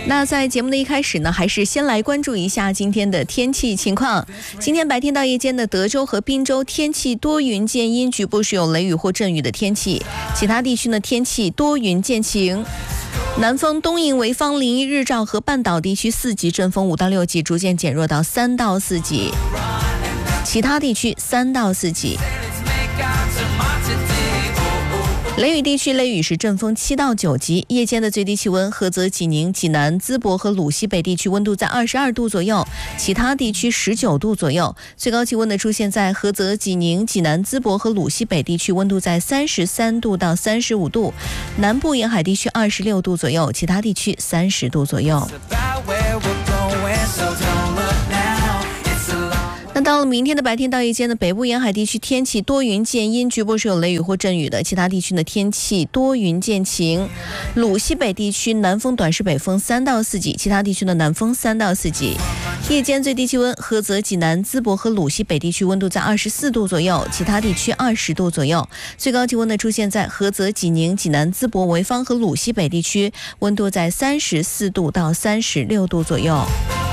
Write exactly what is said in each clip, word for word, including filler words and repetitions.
那在节目的一开始呢，还是先来关注一下今天的天气情况。今天白天到夜间的德州和宾州天气多云见阴，局部是有雷雨或阵雨的天气，其他地区呢天气多云见晴。南风东引潍坊、临沂、日照和半岛地区四级，阵风五到六级，逐渐减弱到三到四级，其他地区三到四级。雷雨地区雷雨是阵风七到九级，夜间的最低气温，菏泽、济宁、济南、淄博和鲁西北地区温度在二十二度左右，其他地区十九度左右。最高气温的出现在菏泽、济宁、济南、淄博和鲁西北地区，温度在三十三度到三十五度，南部沿海地区二十六度左右，其他地区三十度左右。那到了明天的白天到夜间的北部沿海地区天气多云见阴，局部是有雷雨或阵雨的，其他地区的天气多云见晴。鲁西北地区南风短时北风三到四级，其他地区的南风三到四级。夜间最低气温，菏泽、济南、淄博和鲁西北地区温度在二十四度左右，其他地区二十度左右。最高气温的出现在菏泽、济宁、济南、淄博、潍坊和鲁西北地区，温度在三十四度到三十六度左右。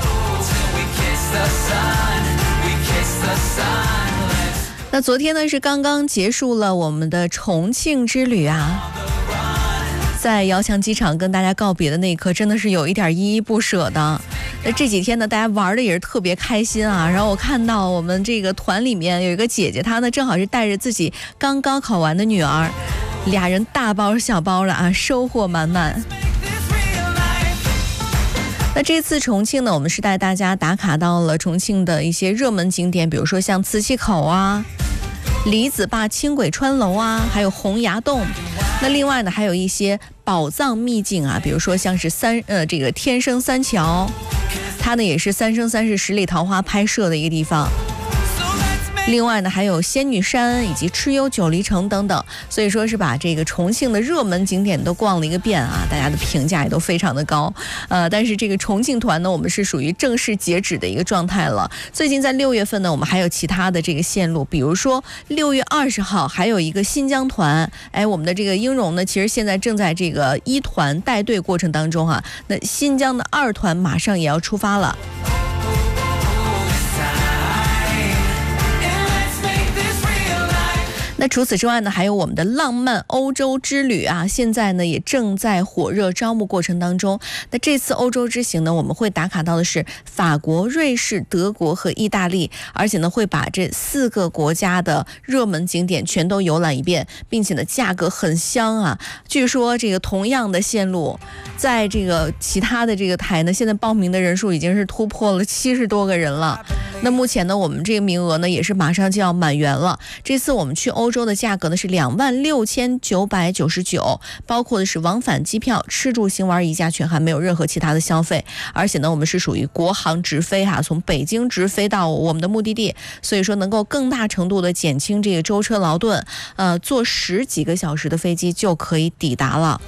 那昨天呢是刚刚结束了我们的重庆之旅啊，在遥墙机场跟大家告别的那一刻，真的是有一点依依不舍的。那这几天呢，大家玩的也是特别开心啊。然后我看到我们这个团里面有一个姐姐，她呢正好是带着自己刚高考完的女儿，俩人大包小包的啊，收获满满。那这次重庆呢，我们是带大家打卡到了重庆的一些热门景点，比如说像磁器口啊、李子坝轻轨穿楼啊，还有洪崖洞。那另外呢，还有一些宝藏秘境啊，比如说像是三呃这个天生三桥，它呢也是《三生三世十里桃花》拍摄的一个地方。另外呢，还有仙女山以及蚩尤九黎城等等，所以说是把这个重庆的热门景点都逛了一个遍啊，大家的评价也都非常的高。呃，但是这个重庆团呢，我们是属于正式截止的一个状态了。最近在六月份呢，我们还有其他的这个线路，比如说六月二十号还有一个新疆团，哎，我们的这个英荣呢，其实现在正在这个一团带队过程当中啊，那新疆的二团马上也要出发了。那除此之外呢，还有我们的浪漫欧洲之旅啊，现在呢也正在火热招募过程当中。那这次欧洲之行呢，我们会打卡到的是法国、瑞士、德国和意大利，而且呢会把这四个国家的热门景点全都游览一遍，并且呢价格很香啊。据说这个同样的线路，在这个其他的这个台呢，现在报名的人数已经是突破了七十多个人了。那目前呢，我们这个名额呢也是马上就要满员了。这次我们去欧洲的价格呢是两万六千九百九十九，包括的是往返机票、吃住行玩一价全含，没有任何其他的消费。而且呢，我们是属于国航直飞哈、啊，从北京直飞到我们的目的地，所以说能够更大程度的减轻这个舟车劳顿，呃，坐十几个小时的飞机就可以抵达了。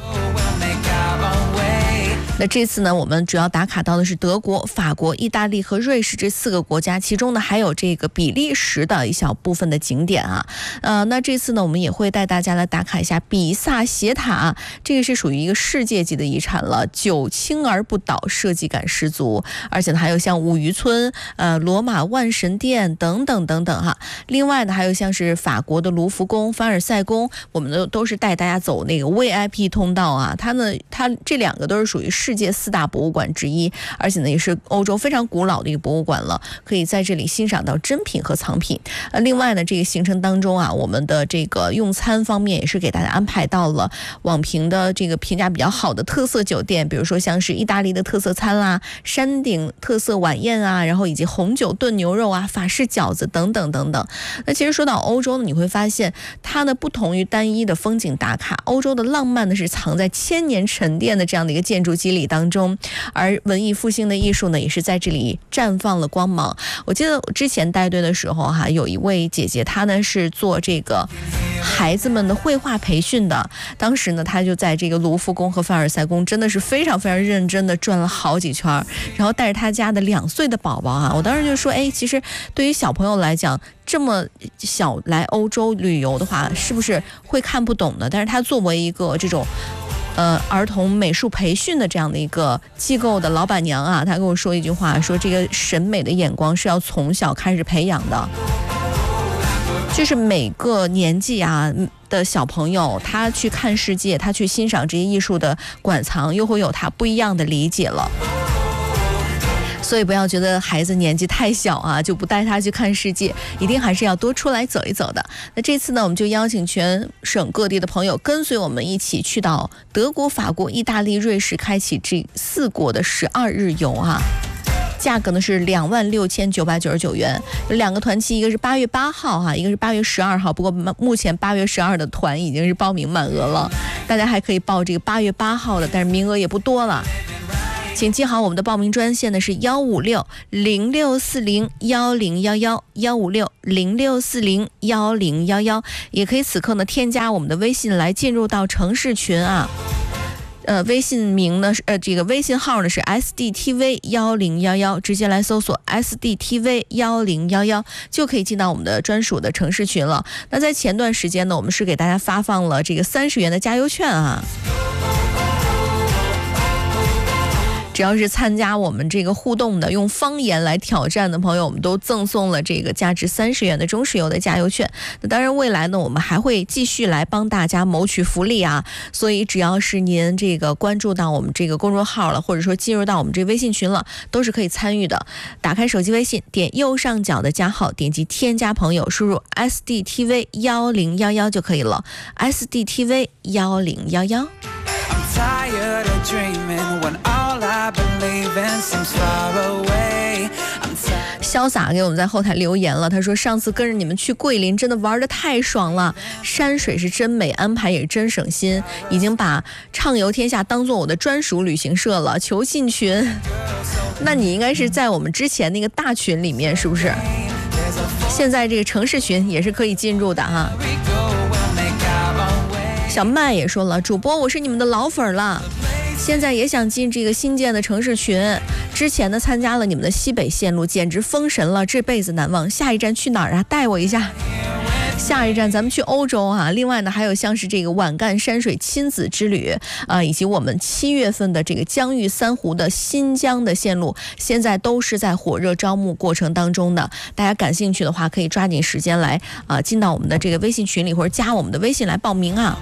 那这次呢，我们主要打卡到的是德国、法国、意大利和瑞士这四个国家，其中呢还有这个比利时的一小部分的景点啊。呃，那这次呢，我们也会带大家来打卡一下比萨斜塔，这个是属于一个世界级的遗产了，久青而不倒，设计感十足。而且呢，还有像五渔村、呃罗马万神殿等等等等哈。另外呢，还有像是法国的卢浮宫、凡尔赛宫，我们都都是带大家走那个 V I P 通道啊。它呢，它这两个都是属于世界四大博物馆之一，而且呢也是欧洲非常古老的一个博物馆了，可以在这里欣赏到珍品和藏品。呃，另外呢，这个行程当中啊，我们的这个用餐方面也是给大家安排到了网评的这个评价比较好的特色酒店，比如说像是意大利的特色餐啦、山顶特色晚宴啊，然后以及红酒炖牛肉啊、法式饺子等等等等。那其实说到欧洲呢，你会发现它呢不同于单一的风景打卡，欧洲的浪漫呢是藏在千年沉淀的这样的一个建筑肌理当中，而文艺复兴的艺术呢也是在这里绽放了光芒。我记得我之前带队的时候哈、啊，有一位姐姐，她呢是做这个孩子们的绘画培训的，当时呢她就在这个卢浮宫和凡尔赛宫真的是非常非常认真的转了好几圈，然后带着她家的两岁的宝宝啊，我当时就说，哎，其实对于小朋友来讲，这么小来欧洲旅游的话，是不是会看不懂的？但是她作为一个这种呃儿童美术培训的这样的一个机构的老板娘啊，她跟我说一句话，说这个审美的眼光是要从小开始培养的。就是每个年纪啊的小朋友，他去看世界，他去欣赏这些艺术的馆藏，又会有他不一样的理解了。所以不要觉得孩子年纪太小啊，就不带他去看世界，一定还是要多出来走一走的。那这次呢，我们就邀请全省各地的朋友跟随我们一起去到德国、法国、意大利、瑞士，开启这四国的十二日游啊。价格呢是两万六千九百九十九元，有两个团期，一个是八月八号哈，一个是八月十二号。不过目前八月十二的团已经是报名满额了，大家还可以报这个八月八号的，但是名额也不多了。请记好我们的报名专线呢是幺五六零六四零幺零幺幺幺五六零六四零幺零幺幺，也可以此刻呢添加我们的微信来进入到城市群啊。呃，微信名呢是呃，这个微信号呢是 S D T V 一零一一，直接来搜索 S D T V 一零一一就可以进到我们的专属的城市群了。那在前段时间呢，我们是给大家发放了这个三十元的加油券啊。只要是参加我们这个互动的，用方言来挑战的朋友，我们都赠送了这个价值三十元的中石油的加油券。那当然，未来呢，我们还会继续来帮大家谋取福利啊。所以，只要是您这个关注到我们这个公众号了，或者说进入到我们这微信群了，都是可以参与的。打开手机微信，点右上角的加号，点击添加朋友，输入 S D T V 一零一一就可以了。S D T V 一零一一。潇洒给我们在后台留言了，他说上次跟着你们去桂林真的玩得太爽了，山水是真美，安排也真省心，已经把畅游天下当做我的专属旅行社了，求进群。那你应该是在我们之前那个大群里面是不是？现在这个城市群也是可以进入的哈。小麦也说了，主播我是你们的老粉了，现在也想进这个新建的城市群，之前呢参加了你们的西北线路，简直封神了，这辈子难忘。下一站去哪儿啊？带我一下。下一站咱们去欧洲啊。另外呢，还有像是这个皖赣山水亲子之旅啊，以及我们七月份的这个疆域三湖的新疆的线路，现在都是在火热招募过程当中的。大家感兴趣的话，可以抓紧时间来啊，进到我们的这个微信群里，或者加我们的微信来报名啊。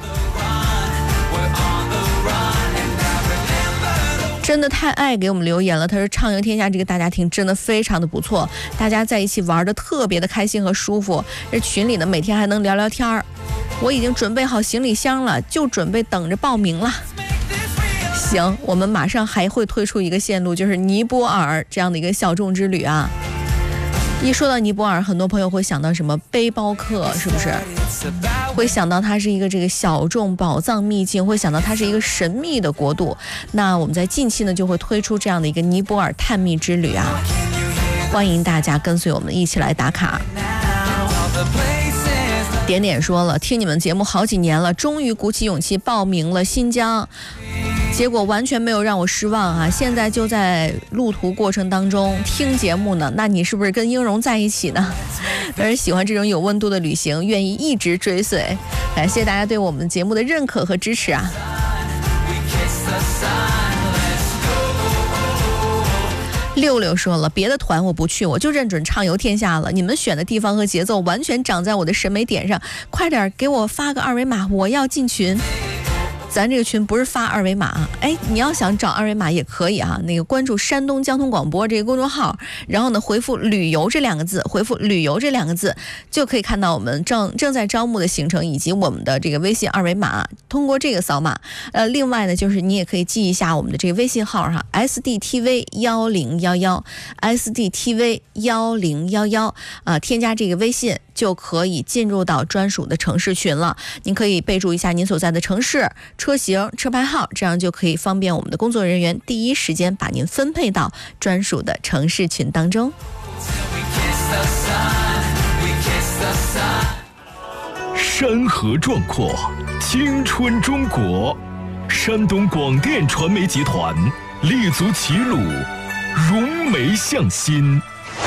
真的太爱给我们留言了，他说畅游天下这个大家庭真的非常的不错，大家在一起玩的特别的开心和舒服，这群里呢每天还能聊聊天儿。我已经准备好行李箱了，就准备等着报名了。行，我们马上还会推出一个线路，就是尼泊尔这样的一个小众之旅啊。一说到尼泊尔，很多朋友会想到什么背包客，是不是？会想到它是一个这个小众宝藏秘境，会想到它是一个神秘的国度。那我们在近期呢就会推出这样的一个尼泊尔探秘之旅啊，欢迎大家跟随我们一起来打卡。点点说了，听你们节目好几年了，终于鼓起勇气报名了新疆，结果完全没有让我失望啊！现在就在路途过程当中听节目呢，那你是不是跟英荣在一起呢？当然喜欢这种有温度的旅行，愿意一直追随，感谢大家对我们节目的认可和支持啊！六六说了，别的团我不去，我就认准畅游天下了。你们选的地方和节奏完全长在我的审美点上，快点给我发个二维码，我要进群。咱这个群不是发二维码，哎，你要想找二维码也可以啊，那个关注山东交通广播这个公众号，然后呢回复旅游这两个字，回复旅游这两个字就可以看到我们正正在招募的行程以及我们的这个微信二维码，通过这个扫码。呃，另外呢，就是你也可以记一下我们的这个微信号哈 ，S D T V 一零一一 ，S D T V 一零一一啊，添加这个微信就可以进入到专属的城市群了。您可以备注一下您所在的城市、车型、车牌号，这样就可以方便我们的工作人员第一时间把您分配到专属的城市群当中。 山河壮阔，青春中国。山东广电传媒集团立足齐鲁，融媒向心，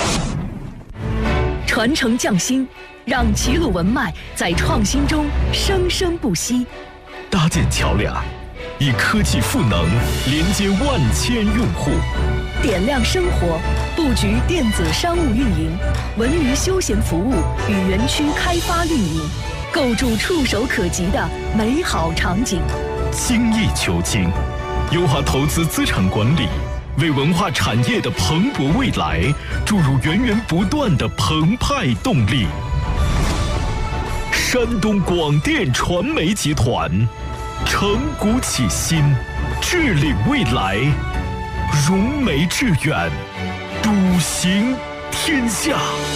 传承匠心，让齐鲁文脉在创新中生生不息。 搭建桥梁， 以科技赋能连接万千用户， 点亮生活，布局电子商务运营、文娱休闲服务与园区开发运营，构筑触手可及的美好场景。 精益求精，优化投资资产管理，为文化产业的蓬勃未来注入源源不断的澎湃动力。山东广电传媒集团，承古启新，致领未来，融媒致远，笃行天下。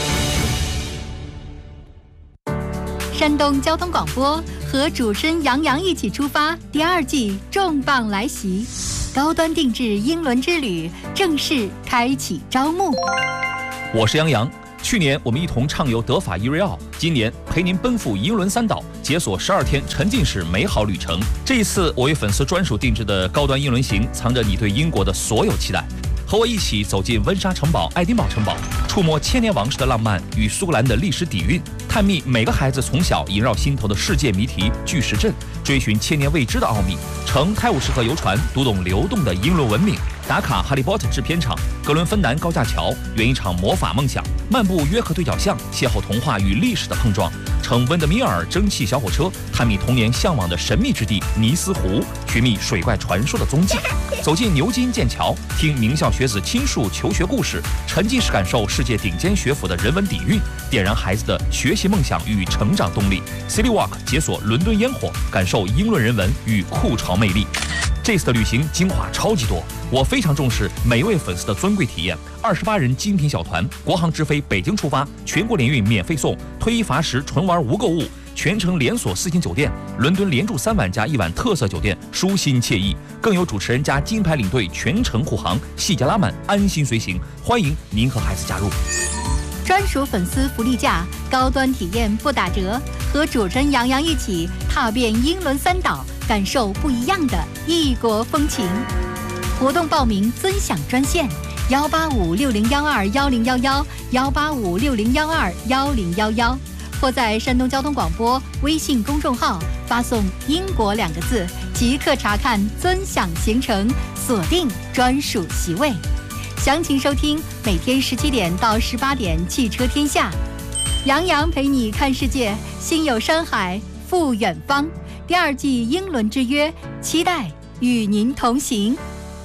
山东交通广播和主持人杨洋一起出发，第二季重磅来袭，高端定制英伦之旅正式开启招募。 我是杨洋，去年我们一同畅游德法伊瑞奥，今年陪您奔赴英伦三岛，解锁十二天沉浸式美好旅程。这一次我为粉丝专属定制的高端英伦行，藏着你对英国的所有期待。和我一起走进温莎城堡、爱丁堡城堡，触摸千年王室的浪漫与苏格兰的历史底蕴，探秘每个孩子从小萦绕心头的世界谜题巨石阵，追寻千年未知的奥秘，乘泰晤士河游船读懂流动的英伦文明，打卡哈利波特制片厂、格伦芬兰高架桥，圆一场魔法梦想，漫步约克对角巷，邂逅童话与历史的碰撞，乘温德米尔蒸汽小火车，探秘童年向往的神秘之地尼斯湖，寻觅水怪传说的踪迹，走进牛津、剑桥，听名校学子倾述求学故事，沉浸式感受世界顶尖学府的人文底蕴，点燃孩子的学习梦想与成长动力。City Walk 解锁伦敦烟火，感受英伦人文与酷潮魅力。这次的旅行精华超级多，我非常重视每位粉丝的尊贵体验。二十八人精品小团，国航直飞北京出发，全国联运免费送，推一罚十，纯玩无购物，全程连锁四星酒店，伦敦连住三晚加一晚特色酒店，舒心惬意。更有主持人加金牌领队全程护航，细节拉满，安心随行。欢迎您和孩子加入。 专属粉丝福利价，高端体验不打折，和主持人杨洋一起踏遍英伦三岛，感受不一样的异国风情。活动报名尊享专线：幺八五六零幺二幺零幺幺，幺八五六零幺二幺零幺幺，或在山东交通广播微信公众号发送“英国”两个字，即刻查看尊享行程，锁定专属席位。详情收听每天十七点到十八点《汽车天下》，杨洋陪你看世界，心有山海赴远方。第二季英伦之约，期待与您同行。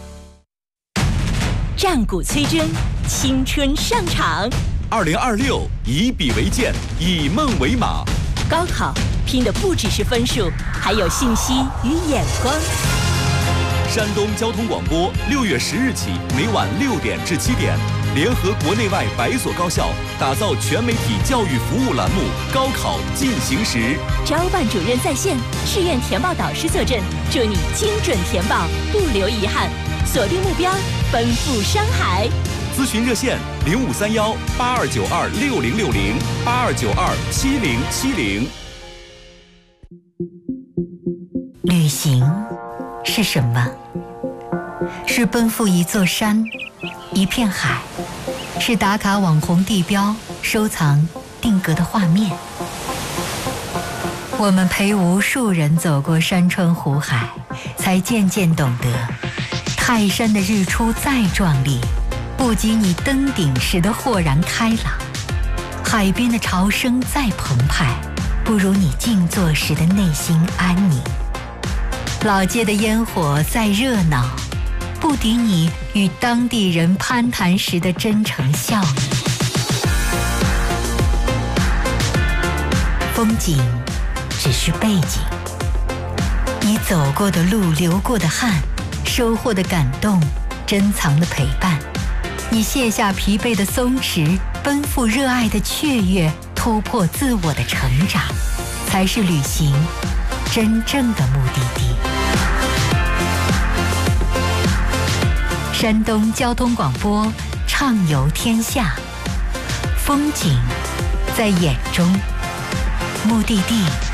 战鼓催征，青春上场。 二零二六，以笔为鉴，以梦为马。 高考拼的不只是分数，还有信息与眼光。 山东交通广播六月十日起，每晚六点至七点，联合国内外百所高校，打造全媒体教育服务栏目《高考进行时》。 招办主任在线，志愿填报导师坐镇，祝你精准填报，不留遗憾。锁定目标，奔赴山海。 咨询热线：零五三幺八二九二六零六零八二九二七零七零。 旅行是什么？是奔赴一座山，一片海，是打卡网红地标，收藏定格的画面。我们陪无数人走过山川湖海，才渐渐懂得，泰山的日出再壮丽，不及你登顶时的豁然开朗；海边的潮声再澎湃，不如你静坐时的内心安宁；老街的烟火再热闹，不敌你与当地人攀谈时的真诚笑意。风景只是背景，你走过的路、流过的汗、收获的感动、珍藏的陪伴，你卸下疲惫的松弛，奔赴热爱的雀跃，突破自我的成长，才是旅行真正的目的地。山东交通广播畅游天下，风景在眼中，目的地